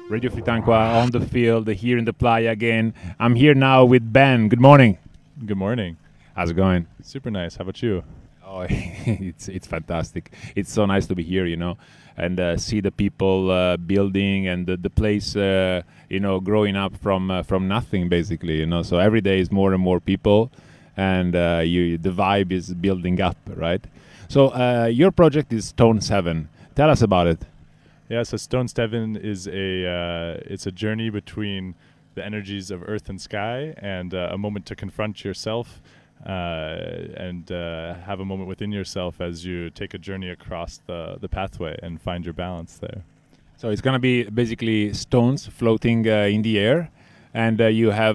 Radio Fritanqua on the field here in the playa again. I'm here now with Ben. Good morning. Good morning. How's it going? Super nice. How about you? Oh, it's fantastic. It's so nice to be here, and see the people building and the place, growing up from nothing, basically, So every day is more and more people, and the vibe is building up, right? So your project is Stone 7. Tell us about it. Yeah, so Stone 7 is it's a journey between the energies of earth and sky, and a moment to confront yourself and have a moment within yourself as you take a journey across the pathway and find your balance there. So it's going to be basically stones floating in the air, and you have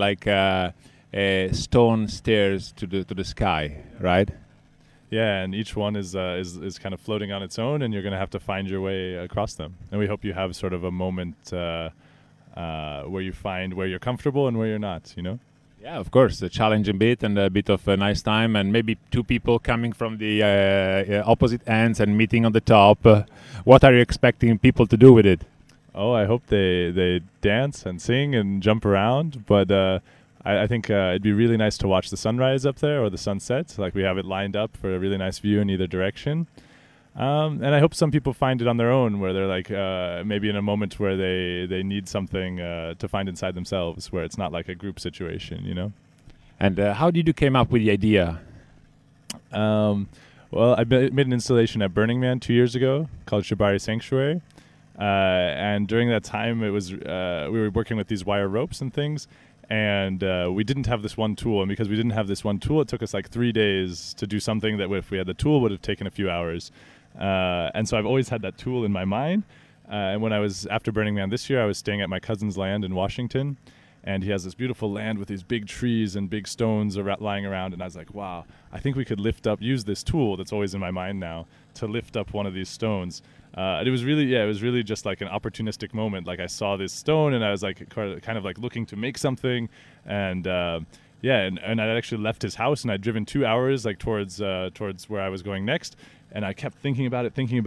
stone stairs to the sky, right? Yeah, and each one is kind of floating on its own, and you're going to have to find your way across them. And we hope you have sort of a moment where you find where you're comfortable and where you're not, Yeah, of course, a challenging bit and a bit of a nice time, and maybe two people coming from the opposite ends and meeting on the top. What are you expecting people to do with it? Oh, I hope they dance and sing and jump around, but I think it'd be really nice to watch the sunrise up there or the sunset. Like, we have it lined up for a really nice view in either direction. And I hope some people find it on their own, where they're like maybe in a moment where they need something to find inside themselves, where it's not like a group situation, And how did you came up with the idea? Well, I made an installation at Burning Man 2 years ago called Shibari Sanctuary. And during that time, it was we were working with these wire ropes and things. And we didn't have this one tool, and because we didn't have this one tool, it took us like 3 days to do something that if we had the tool would have taken a few hours. And so I've always had that tool in my mind. And when I was after Burning Man this year, I was staying at my cousin's land in Washington, and he has this beautiful land with these big trees and big stones lying around. And I was like, wow, I think we could use this tool that's always in my mind now to lift up one of these stones. It was really just like an opportunistic moment. Like, I saw this stone and I was like kind of like looking to make something, and and I actually left his house and I'd driven 2 hours like towards where I was going next, and I kept thinking about it,